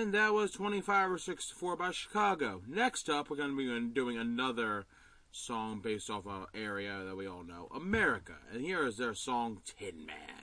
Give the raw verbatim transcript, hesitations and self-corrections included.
And that was twenty-five or sixty-four by Chicago. Next up, we're going to be doing another song based off an area that we all know, America. And here is their song, Tin Man.